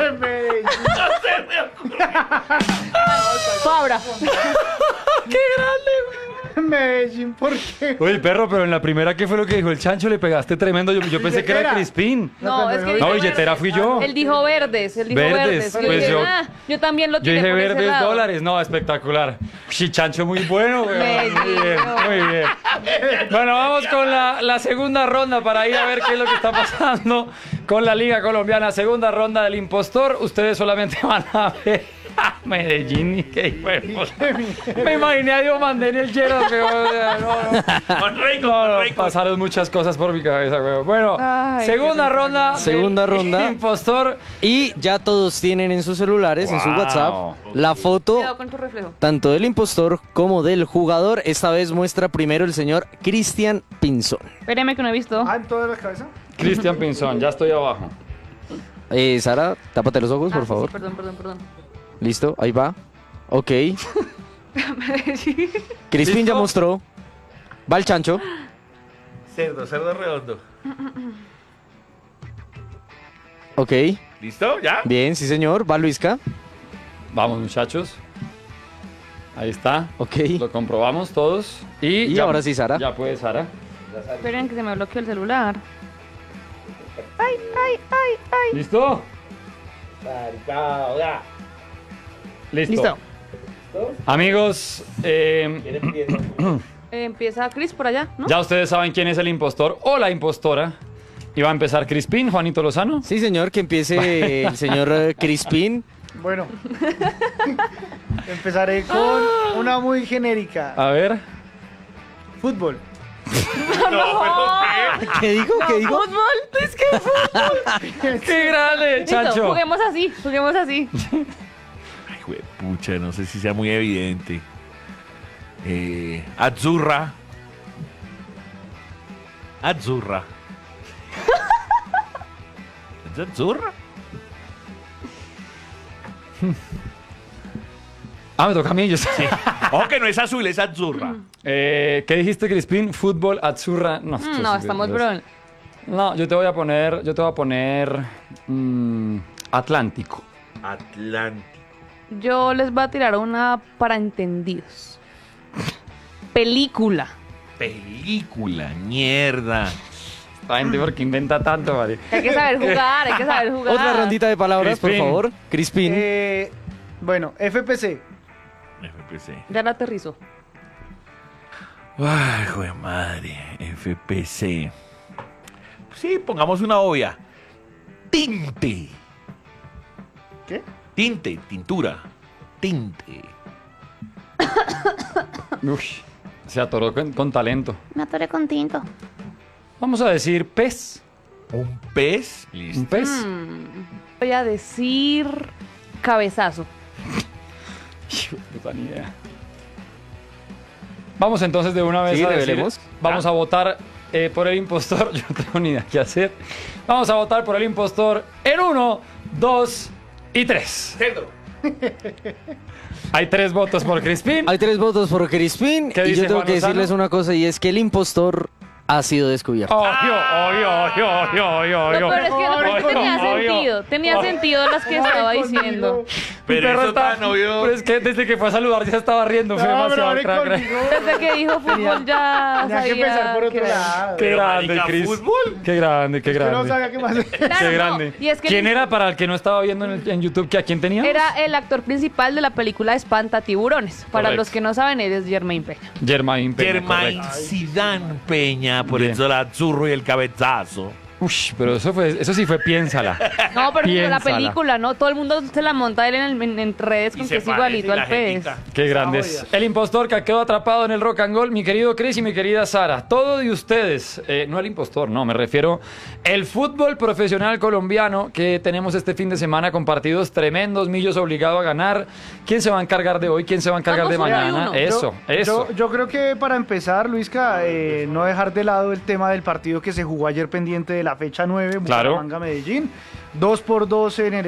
Fabra. ¡Qué grande, güey! Medellín, ¿por qué? Uy, perro, pero en la primera, ¿qué fue lo que dijo el chancho? Le pegaste tremendo. Yo pensé que era Crispín. No, es que No, dijo billetera verdes. fui yo. Él dijo verdes, él dijo Verdes, verdes. pues Dije, yo- yo también lo Yo tiré dije por ese verdes lado. dólares. No, espectacular. Sí, chancho muy bueno, güey. Muy bien, muy bien. Bueno, vamos con la segunda ronda para ir a ver qué es lo que está pasando con la Liga Colombiana. Segunda ronda del impostor. Ustedes solamente van a ver a Medellín y qué huevos. Me imaginé a Diomandé en el Gerard, pero no, pasaron muchas cosas por mi cabeza, güey. Bueno, Ay, segunda qué ronda. Segunda del ronda. Impostor. Y ya todos tienen en sus celulares, en su Wow. WhatsApp, la foto Cuidado con tu reflejo. tanto del impostor como del jugador. Esta vez muestra primero el señor Cristian Pinzón. Espéreme que no he visto. ¿Ah, en toda la cabeza? Cristian Pinzón, ya estoy abajo. Sara, tápate los ojos, por Sí, favor. sí, perdón. Listo, ahí va. Ok. Medellín. Crispin ya ¿Listo? mostró. Va el chancho. Cerdo redondo. Ok. ¿Listo? ¿Ya? Bien, sí señor. Va Luisca. Vamos, muchachos. Ahí está. Ok. Lo comprobamos todos. Y ya- ahora sí, Sara. Ya puede, Sara. Esperen que se me bloqueó el celular. Ay. ¿Listo? Listo. Listo. Amigos, Empieza Chris por allá, ¿no? ya ustedes saben quién es el impostor o la impostora. Y va a empezar Crispín, Juanito Lozano. Sí, señor, que empiece el señor Crispin. Bueno. Empezaré con una muy genérica. A ver. Fútbol. ¿Qué digo? ¿Qué digo? Fútbol. Es que fútbol. ¡Qué grande, Listo, Chancho! juguemos así. Ay, güey, pucha, no sé si sea muy evidente. Azzurra. ¿Es Azzurra? Ah, me toca a mí. Yo sé. Ojo que no es azul, es Azzurra. ¿Qué dijiste, Crispín? Fútbol, Azzurra. No, esto No, sí, estamos Dios. bro. No, yo te voy a poner Atlántico. Atlántico. Yo les voy a tirar una para entendidos. Película. Película, mierda. La gente porque inventa tanto, Mari. Hay que saber jugar, Otra rondita de palabras, por Crispin. favor. Crispin. Bueno, FPC. FPC. Ya la aterrizó. Ay, hijo de madre. FPC. Sí, pongamos una obvia. Tinte. ¿Qué? Tinte, tintura. Tinte. Uy, se atoró con talento. Me atoré con tinto. Vamos a decir pez. Un pez. Un Listo. pez. Voy a decir cabezazo. Hijo de puta, ni idea. Vamos entonces de una vez Sí, a decir, revelemos. vamos a votar por el impostor. Yo no tengo ni idea qué hacer. Vamos a votar por el impostor en 1, 2 y 3. Hay 3 votos por Crispín. Hay 3 votos por Crispin. ¿Qué Y dice yo tengo Juan que Lozano? decirles una cosa, y es que el impostor ha sido descubierto. Lo peor es que no tenía sentido. Tenía sentido las que estaba diciendo. Pero Perro eso está- tan obvio. Pero es que desde que fue a saludar ya estaba riendo. Fue No, pero demasiado hablé crack. contigo. Desde que dijo fútbol ya Tenía que sabía empezar por que otro era. lado. Qué Pero, grande, marica, Cris. ¿fútbol? Qué grande, qué Que no grande. sabía qué más. Claro, Qué no. grande. Y es que ¿Quién era para el que no estaba viendo en YouTube? ¿Que a quién tenía? Era el actor principal de la película Espanta Tiburones. Para Correcto. los que no saben, él es Germain Peña. Germain Peña, Germain correcto. Zidane Peña, por Bien. eso el Azzurro y el cabezazo. Ush, pero eso sí fue piénsala. No, pero la Piénsala. película, ¿no? Todo el mundo se la monta él en redes con que es igualito al pez. Qué grandes. El impostor que quedó atrapado en el rock and roll, mi querido Chris y mi querida Sara. Todo de ustedes, no el impostor, no, me refiero el fútbol profesional colombiano que tenemos este fin de semana con partidos tremendos, Millos obligado a ganar. ¿Quién se va a encargar de hoy? ¿Quién se va a encargar de Vamos uno y mañana? uno. Eso. Yo creo que para empezar, Luisca, no dejar de lado el tema del partido que se jugó ayer pendiente de la fecha 9, Claro. Bucaramanga-Medellín. 2-2 en el